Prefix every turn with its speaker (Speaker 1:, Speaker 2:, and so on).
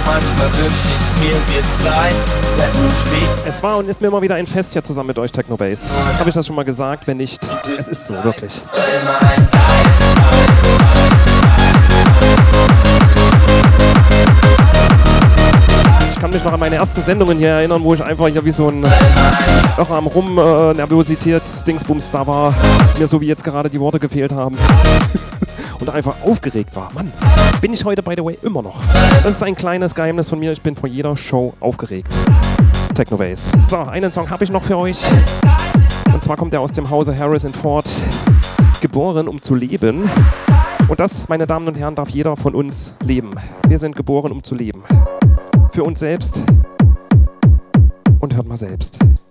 Speaker 1: manchmal wünsch ich mir, wir zwei hätten spät.
Speaker 2: Es war und ist mir immer wieder ein Fest hier zusammen mit euch, Technobase. Habe ich das schon mal gesagt? Wenn nicht, es ist so, wirklich.
Speaker 1: Für immer ein Teil.
Speaker 2: Ich kann mich noch an meine ersten Sendungen hier erinnern, wo ich einfach hier wie so ein noch am Nervosität-Dingsbums da war, mir so wie jetzt gerade die Worte gefehlt haben und einfach aufgeregt war. Mann, bin ich heute, by the way, immer noch. Das ist ein kleines Geheimnis von mir, ich bin vor jeder Show aufgeregt. Technobase. So, einen Song habe ich noch für euch. Und zwar kommt er aus dem Hause Harrison Ford. Geboren, um zu leben. Und das, meine Damen und Herren, darf jeder von uns leben. Wir sind geboren, um zu leben. Für uns selbst. Und hört mal selbst.